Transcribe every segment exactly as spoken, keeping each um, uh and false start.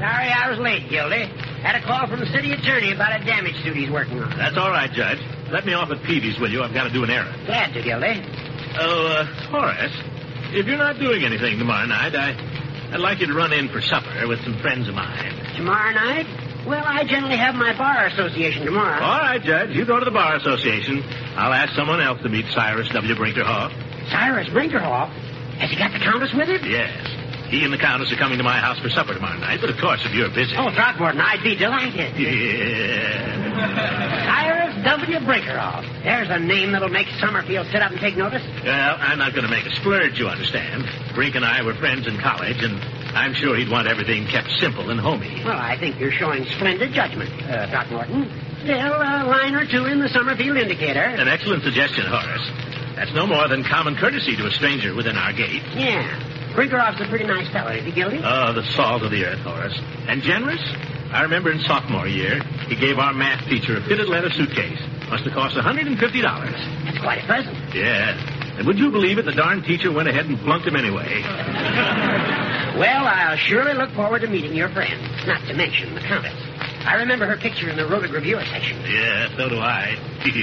Sorry I was late, Gildy. Had a call from the city attorney about a damage suit he's working on. That's all right, Judge. Let me off at Peavy's, will you? I've got to do an errand. Glad to, Gildy. Oh, uh, Horace, if you're not doing anything tomorrow night, I, I'd like you to run in for supper with some friends of mine. Tomorrow night? Well, I generally have my bar association tomorrow. All right, Judge. You go to the bar association. I'll ask someone else to meet Cyrus W. Brinkerhoff. Cyrus Brinkerhoff? Has he got the Countess with him? Yes. He and the Countess are coming to my house for supper tomorrow night, but of course, if you're busy... Oh, Throckmorton, I'd be delighted. Yeah. Cyrus W. Brinkerhoff. There's a name that'll make Summerfield sit up and take notice. Well, I'm not going to make a splurge, you understand. Brink and I were friends in college, and I'm sure he'd want everything kept simple and homey. Well, I think you're showing splendid judgment, uh, Throckmorton. Still, a line or two in the Summerfield Indicator. An excellent suggestion, Horace. That's no more than common courtesy to a stranger within our gate. Yeah. Brinkerhoff's a pretty nice fellow, is he, Gildy? Oh, the salt of the earth, Horace. And generous? I remember in sophomore year, he gave our math teacher a fitted leather suitcase. Must have cost one hundred fifty dollars. That's quite a present. Yeah. And would you believe it, the darn teacher went ahead and flunked him anyway. Well, I'll surely look forward to meeting your friend, not to mention the Countess. I remember her picture in the Rhoda Reviewer section. Yeah, so do I.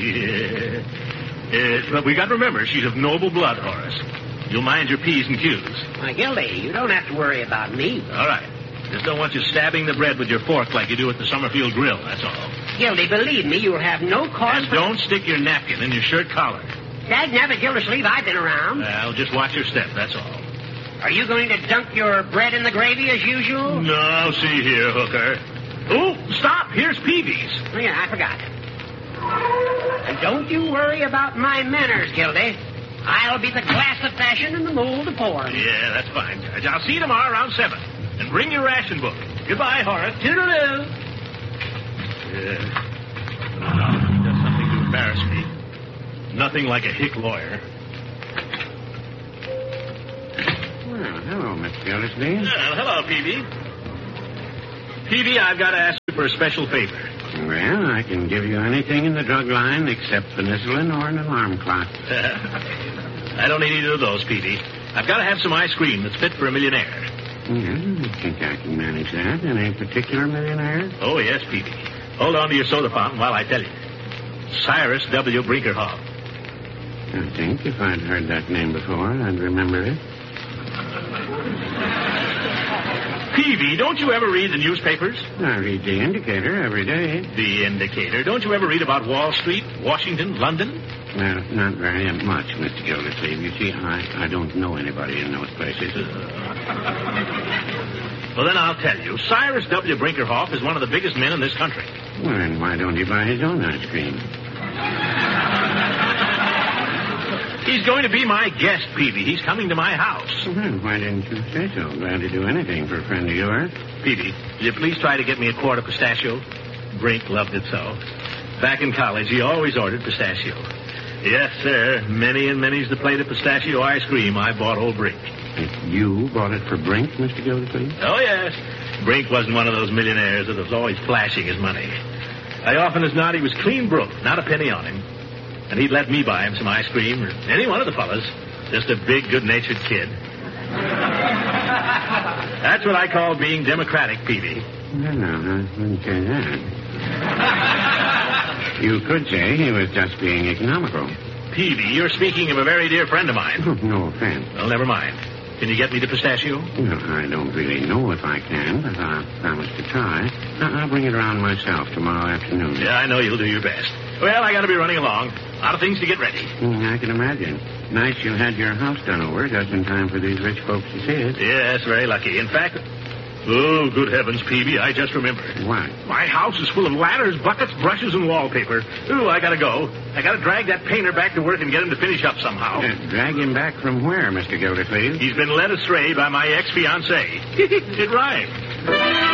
uh, but we got to remember, she's of noble blood, Horace. You'll mind your P's and Q's. Why, Gildy, you don't have to worry about me. All right. Just don't want you stabbing the bread with your fork like you do at the Summerfield Grill, that's all. Gildy, believe me, you'll have no cause and for... don't stick your napkin in your shirt collar. Dag-nabbit, Gildersleeve, I've been around. Well, just watch your step, that's all. Are you going to dunk your bread in the gravy as usual? No, see here, hooker. Oh, stop. Here's Peavy's. Oh, yeah, I forgot. And don't you worry about my manners, Gildy. I'll be the glass of fashion and the mold of form. Yeah, that's fine, Judge. I'll see you tomorrow around seven. And bring your ration book. Goodbye, Horace. Toodaloo. Yeah. Uh, he does something to embarrass me. Nothing like a hick lawyer. Well, hello, Mister Gildersleeve. Uh, hello, Peavy. Peavy, I've got to ask you for a special favor. Well, I can give you anything in the drug line except penicillin or an alarm clock. I don't need either of those, Peavy. I've got to have some ice cream that's fit for a millionaire. Yeah, I think I can manage that. Any particular millionaire? Oh, yes, Peavy. Hold on to your soda fountain while I tell you. Cyrus W. Brinkerhoff. I think if I'd heard that name before, I'd remember it. Peavy, don't you ever read the newspapers? I read the Indicator every day. The Indicator? Don't you ever read about Wall Street, Washington, London? Well, not very much, Mister Gildersleeve. You see, I, I don't know anybody in those places. Well, then I'll tell you. Cyrus W. Brinkerhoff is one of the biggest men in this country. Well, then why don't he buy his own ice cream? He's going to be my guest, Peavy. He's coming to my house. Well, why didn't you say so? Glad to do anything for a friend of yours. Peavy, will you please try to get me a quart of pistachio? Brink loved it so. Back in college, he always ordered pistachio. Yes, sir. Many and many's the plate of pistachio ice cream I bought old Brink. You bought it for Brink, Mister Gildersleeve? Oh, yes. Brink wasn't one of those millionaires that was always flashing his money. I often as not, he was clean broke, not a penny on him. And he'd let me buy him some ice cream, or any one of the fellas. Just a big, good-natured kid. That's what I call being democratic, Peavy. No, no, I wouldn't say that. You could say he was just being economical. Peavy, you're speaking of a very dear friend of mine. Oh, no offense. Well, never mind. Can you get me the pistachio? Well, I don't really know if I can, but I promise to try. I'll bring it around myself tomorrow afternoon. Yeah, I know you'll do your best. Well, I got to be running along. A lot of things to get ready. Mm, I can imagine. Nice you had your house done over just in time for these rich folks to see it. Yes, very lucky. In fact, oh, good heavens, Peavy, I just remembered. What? My house is full of ladders, buckets, brushes, and wallpaper. Ooh, I gotta go. I gotta drag that painter back to work and get him to finish up somehow. Uh, drag him back from where, Mister Gildersleeve? He's been led astray by my ex-fiancée. It rhymes.